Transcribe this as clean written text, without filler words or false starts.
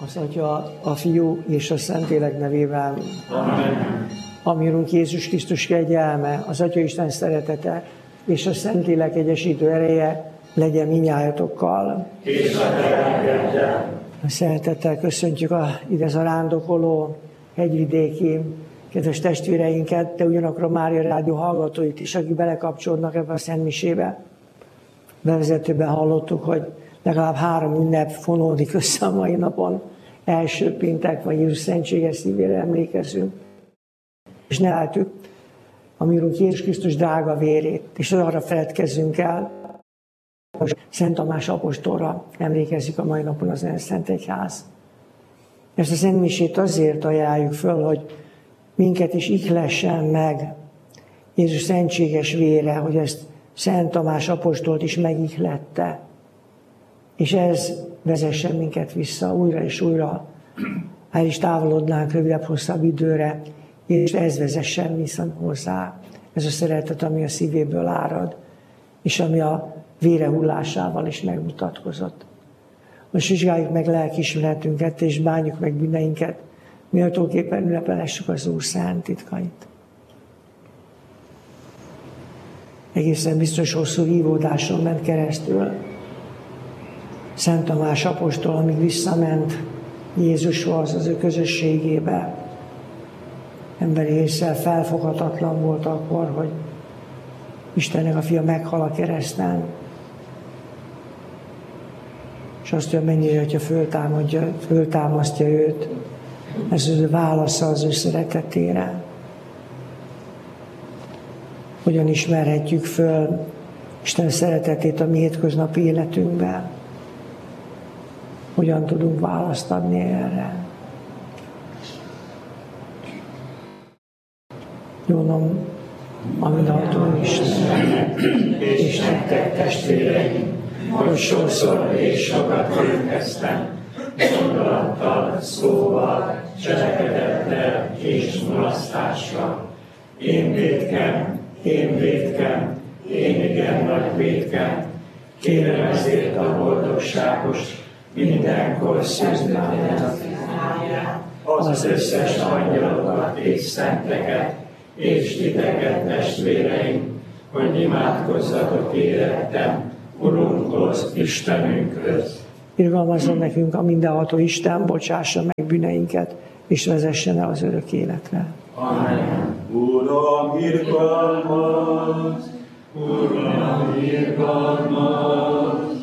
Az Atya, a Fiú és a Szentlélek nevében. Amen. Ami Urunk Jézus Krisztus kegyelme, az Atya Isten szeretete és a Szentlélek egyesítő ereje legyen minnyájatokkal. És a te lelkeddel. Szeretettel köszöntjük ide zarándokoló hegyvidéki kedves testvéreinket, de ugyanakkor a Mária Rádió hallgatóit is, akik belekapcsolódnak ebbe a szentmisébe. Bevezetőben hallottuk, hogy legalább 3 ünnep fonódik össze a mai napon. Első péntek, vagy Jézus szentséges szívére emlékezünk. És ne látjuk a mi Urunk Jézus Krisztus drága vérét, és arra feledkezzünk el, hogy Szent Tamás apostolra emlékezik a mai napon az Szent Egyház. Ezt a szentmisét azért ajánljuk föl, hogy minket is ihlessen meg Jézus szentséges vére, hogy ezt Szent Tamás apostolt is megihlette. És ez vezessen minket vissza újra és újra. El is távolodnánk rövidebb, hosszabb időre, és ez vezessen vissza hozzá. Ez a szeretet, ami a szívéből árad, és ami a vére hullásával is megmutatkozott. Most vizsgáljuk meg lelkiismeretünket, és bánjuk meg bűneinket, méltóképpen ünnepelhessük az Úr szent titkait. Egészen biztos hosszú hívódáson ment keresztül Szent Tamás apostol, amíg visszament Jézushoz, az ő közösségébe. Emberi ésszel felfoghatatlan volt akkor, hogy Istennek a fia meghal a kereszten. És azt mondja, mennyire, hogyha föltámasztja őt, ez az ő válasza az ő szeretetére. Hogyan ismerhetjük föl Isten szeretetét a mi hétköznapi életünkben? Hogyan tudunk választ adni erre? Jónom, a mindenható Isten, és nektek testvéreim, hogy sokszor és sokat vétkeztem, gondolattal, szóval, cselekedettel és mulasztással. Én vétkem, én igen nagy vétkem. Kérem ezért a boldogságos, mindenkor szűzben legyen a figyelmére, az összes angyalokat és szenteket, és titeket, testvéreim, hogy imádkozzatok érettem Urunkhoz, Istenünkhöz. Irgalmazzon nekünk a mindenható Isten, bocsássa meg bűneinket, és vezessen el az örök életre. Amen. Uram, irgalmaz! Uram, irgalmaz!